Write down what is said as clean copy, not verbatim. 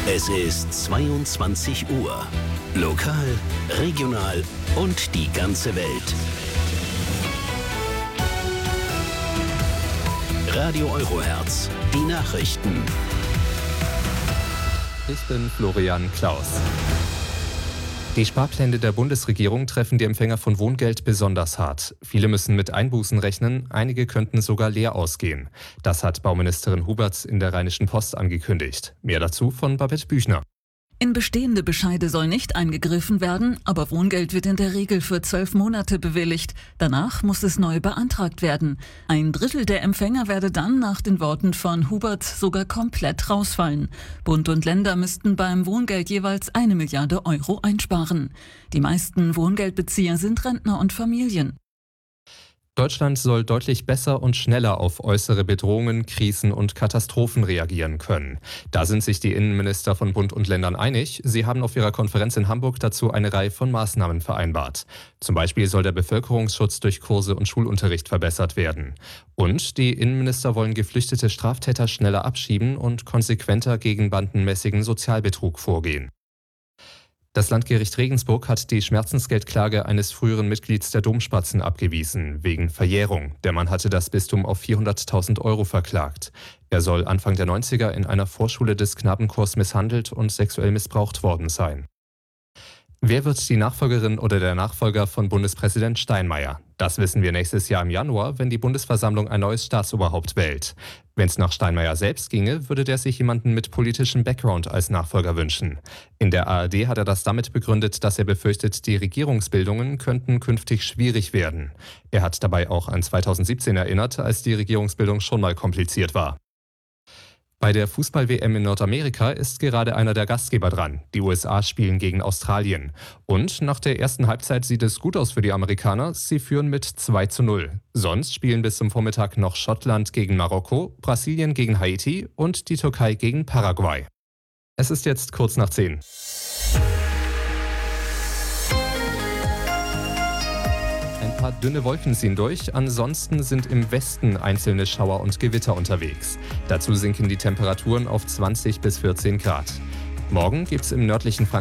Es ist 22 Uhr. Lokal, regional und die ganze Welt. Radio Eurohertz, die Nachrichten. Ich bin Florian Klaus. Die Sparpläne der Bundesregierung treffen die Empfänger von Wohngeld besonders hart. Viele müssen mit Einbußen rechnen, einige könnten sogar leer ausgehen. Das hat Bauministerin Huberts in der Rheinischen Post angekündigt. Mehr dazu von Babette Büchner. In bestehende Bescheide soll nicht eingegriffen werden, aber Wohngeld wird in der Regel für 12 Monate bewilligt. Danach muss es neu beantragt werden. 1/3 der Empfänger werde dann nach den Worten von Hubert sogar komplett rausfallen. Bund und Länder müssten beim Wohngeld jeweils 1 Milliarde Euro einsparen. Die meisten Wohngeldbezieher sind Rentner und Familien. Deutschland soll deutlich besser und schneller auf äußere Bedrohungen, Krisen und Katastrophen reagieren können. Da sind sich die Innenminister von Bund und Ländern einig. Sie haben auf ihrer Konferenz in Hamburg dazu eine Reihe von Maßnahmen vereinbart. Zum Beispiel soll der Bevölkerungsschutz durch Kurse und Schulunterricht verbessert werden. Und die Innenminister wollen geflüchtete Straftäter schneller abschieben und konsequenter gegen bandenmäßigen Sozialbetrug vorgehen. Das Landgericht Regensburg hat die Schmerzensgeldklage eines früheren Mitglieds der Domspatzen abgewiesen, wegen Verjährung. Der Mann hatte das Bistum auf 400.000 Euro verklagt. Er soll Anfang der 90er in einer Vorschule des Knabenchors misshandelt und sexuell missbraucht worden sein. Wer wird die Nachfolgerin oder der Nachfolger von Bundespräsident Steinmeier? Das wissen wir nächstes Jahr im Januar, wenn die Bundesversammlung ein neues Staatsoberhaupt wählt. Wenn es nach Steinmeier selbst ginge, würde der sich jemanden mit politischem Background als Nachfolger wünschen. In der ARD hat er das damit begründet, dass er befürchtet, die Regierungsbildungen könnten künftig schwierig werden. Er hat dabei auch an 2017 erinnert, als die Regierungsbildung schon mal kompliziert war. Bei der Fußball-WM in Nordamerika ist gerade einer der Gastgeber dran. Die USA spielen gegen Australien. Und nach der ersten Halbzeit sieht es gut aus für die Amerikaner. Sie führen mit 2:0. Sonst spielen bis zum Vormittag noch Schottland gegen Marokko, Brasilien gegen Haiti und die Türkei gegen Paraguay. Es ist jetzt kurz nach 10. Ein paar dünne Wolken ziehen durch, ansonsten sind im Westen einzelne Schauer und Gewitter unterwegs. Dazu sinken die Temperaturen auf 20 bis 14 Grad. Morgen gibt es im nördlichen Frankreich